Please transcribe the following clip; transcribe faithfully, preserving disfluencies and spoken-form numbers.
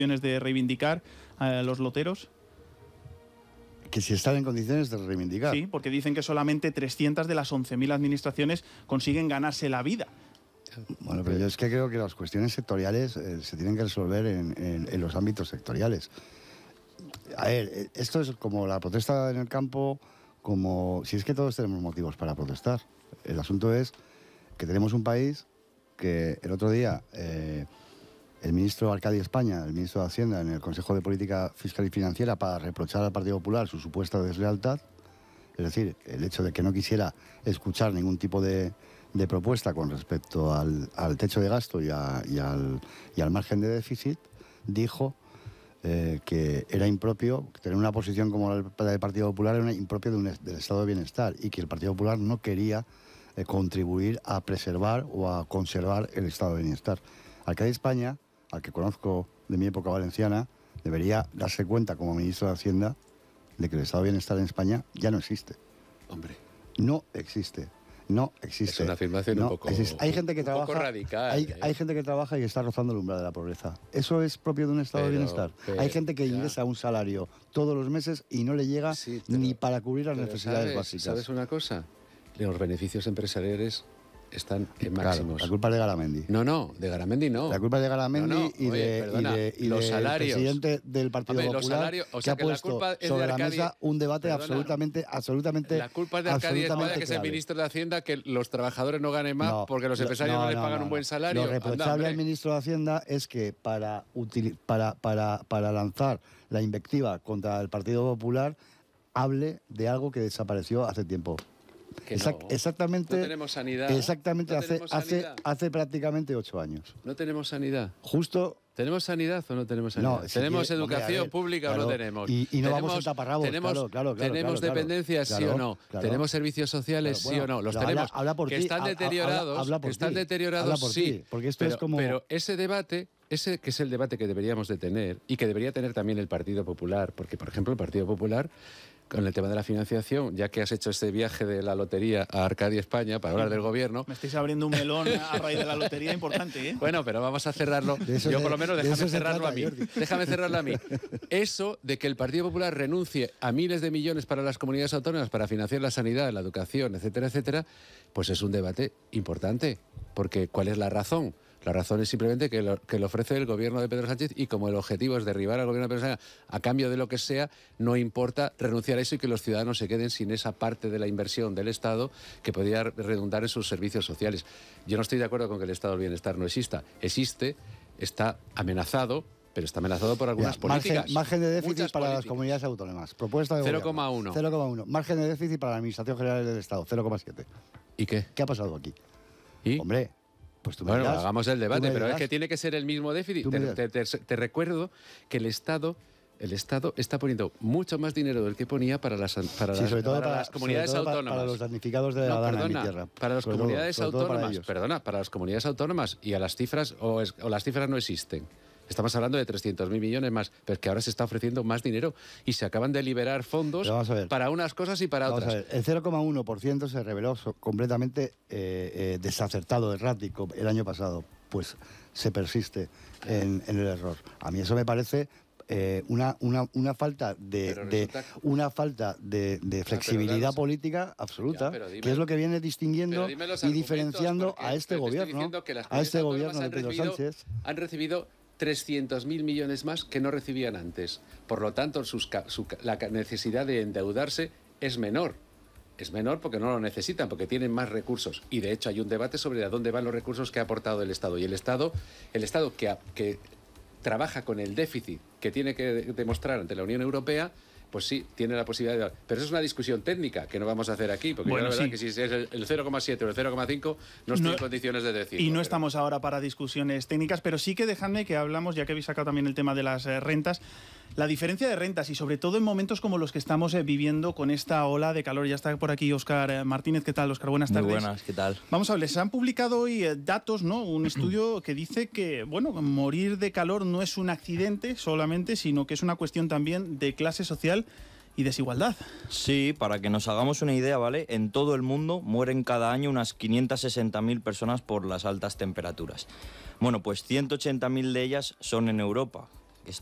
de reivindicar a los loteros? Que si están en condiciones de reivindicar. Sí, porque dicen que solamente trescientas de las once mil administraciones consiguen ganarse la vida. Bueno, pero yo es que creo que las cuestiones sectoriales eh, se tienen que resolver en, en, en los ámbitos sectoriales. A ver, esto es como la protesta en el campo, como... Si es que todos tenemos motivos para protestar. El asunto es que tenemos un país que el otro día eh, el ministro Arcadi España, el ministro de Hacienda, en el Consejo de Política Fiscal y Financiera, para reprochar al Partido Popular su supuesta deslealtad, es decir, el hecho de que no quisiera escuchar ningún tipo de, de propuesta con respecto al, al techo de gasto y, a, y, al, y al margen de déficit, dijo eh, que era impropio, tener una posición como la del Partido Popular era impropio de un, del Estado de Bienestar, y que el Partido Popular no quería eh, contribuir a preservar o a conservar el Estado de Bienestar. Arcadi España, al que conozco de mi época valenciana, debería darse cuenta como ministro de Hacienda de que el Estado de Bienestar en España ya no existe. Hombre. No existe. No existe. Es una afirmación no un poco, existe. Hay gente que un trabaja, poco radical. Hay, ¿eh? hay gente que trabaja y está rozando el umbral de la pobreza. ¿Eso es propio de un Estado Pero, de Bienestar? pero, hay gente que ya. ingresa un salario todos los meses y no le llega Sí, pero, ni para cubrir las pero necesidades ¿sabes, básicas. ¿Sabes una cosa? Los beneficios empresariales están en Claro, máximos. la culpa es de Garamendi. No, no, de Garamendi no. La culpa es de Garamendi No, no, y, oye, de, perdona, y de y los del salarios. presidente del Partido Hombre, los Popular, salarios, o que sea, ha que la puesto culpa es de sobre la Arcadi- mesa un debate Perdona. absolutamente, absolutamente, La culpa es de Arcadi España, absolutamente que es el clave. ministro de Hacienda, que los trabajadores no ganen más No, porque los lo- empresarios no, les pagan no, un buen no. salario. Lo reprochable Anda, hombre. al ministro de Hacienda es que para, utili- para, para, para lanzar la invectiva contra el Partido Popular hable de algo que desapareció hace tiempo. Que Exact- no. exactamente, No tenemos sanidad. exactamente No hace, tenemos hace, sanidad. hace prácticamente ocho años. No tenemos sanidad. Justo. ¿Tenemos sanidad o no tenemos sanidad? No, si ¿Tenemos quiere- educación hombre, a ver, pública claro, o no tenemos? y- y no ¿Tenemos, vamos en taparrabos, tenemos, claro, claro, claro, ¿Tenemos claro, dependencias, claro, sí o no? claro. ¿Tenemos servicios sociales, Claro, sí bueno, o no? Los pero tenemos. habla- habla por que ti, están habla- deteriorados, habla por que están ti, deteriorados, habla por sí. ti, porque esto pero, es como- pero ese debate, ese que es el debate que deberíamos de tener y que debería tener también el Partido Popular, porque, por ejemplo, el Partido Popular, con el tema de la financiación, ya que has hecho este viaje de la lotería a Arcadia, España, para hablar del gobierno... Me estáis abriendo un melón a raíz de la lotería importante, ¿eh? Bueno, pero vamos a cerrarlo. eso Yo, se- por lo menos, de déjame eso se cerrarlo trata, a mí. Jordi. Déjame cerrarlo a mí. Eso de que el Partido Popular renuncie a miles de millones para las comunidades autónomas para financiar la sanidad, la educación, etcétera, etcétera, pues es un debate importante. Porque, ¿cuál es la razón? La razón es simplemente que lo, que lo ofrece el gobierno de Pedro Sánchez, y como el objetivo es derribar al gobierno de Pedro Sánchez a cambio de lo que sea, no importa renunciar a eso y que los ciudadanos se queden sin esa parte de la inversión del Estado que podría redundar en sus servicios sociales. Yo no estoy de acuerdo con que el Estado del Bienestar no exista. Existe, está amenazado, pero está amenazado por algunas Ya, políticas. Margen, margen de déficit Muchas para las políticas. comunidades autónomas. Propuesta de cero gobierno. coma uno. cero coma uno. Margen de déficit para la Administración General del Estado. cero coma siete. ¿Y qué? ¿Qué ha pasado aquí? ¿Y? Hombre, pues tú me Bueno, dirás, hagamos el tú debate, me pero es dirás. que tiene que ser el mismo déficit. Tú me Te, dirás. te- te- te recuerdo que el Estado, el Estado está poniendo mucho más dinero del que ponía para las, para Sí, las, sobre todo para para, las comunidades sobre todo para- autónomas. para los damnificados de la No, dana en perdona, mi tierra. para las Sobre todo, comunidades sobre todo para autónomas, ellos. perdona, para las comunidades autónomas, y a las cifras, o, es- o las cifras no existen. Estamos hablando de trescientos mil millones más, pero es que ahora se está ofreciendo más dinero y se acaban de liberar fondos Pero vamos a ver. para unas cosas y para Vamos a otras. ver, el cero coma uno por ciento se reveló so- completamente eh, eh, desacertado, errático el año pasado. Pues se persiste en, en el error. A mí eso me parece eh, una, una, una falta de, Pero de- resulta- una falta de, de flexibilidad claro, política absoluta, Ya, pero dime- que es lo que viene distinguiendo Pero dime los y argumentos, diferenciando porque a este te estoy gobierno, diciendo que las a comunidades este autónomas gobierno de han Pedro recibido- Sánchez. Han recibido trescientos mil millones más que no recibían antes. Por lo tanto, sus ca- su ca- la ca- necesidad de endeudarse es menor. Es menor porque no lo necesitan, porque tienen más recursos. Y de hecho hay un debate sobre a dónde van los recursos que ha aportado el Estado. Y el Estado, el Estado que, ha- que trabaja con el déficit que tiene que de- demostrar ante la Unión Europea, pues sí, tiene la posibilidad de... Pero eso es una discusión técnica que no vamos a hacer aquí, porque Bueno, yo la verdad sí. que si es el, el cero coma siete o el cero coma cinco no estoy No- en condiciones de decirlo. Y no pero- estamos ahora para discusiones técnicas, pero sí que dejadme que hablamos, ya que habéis sacado también el tema de las eh, rentas, la diferencia de rentas y sobre todo en momentos como los que estamos eh, viviendo con esta ola de calor. Ya está por aquí Óscar eh, Martínez. ¿Qué tal, Óscar? Buenas Muy tardes. buenas, ¿qué tal? Vamos a ver, les han publicado hoy eh, datos, ¿no? Un estudio que dice que, bueno, morir de calor no es un accidente solamente, sino que es una cuestión también de clase social y desigualdad. Sí, para que nos hagamos una idea, ¿vale? En todo el mundo mueren cada año unas quinientas sesenta mil personas por las altas temperaturas. Bueno, pues ciento ochenta mil de ellas son en Europa,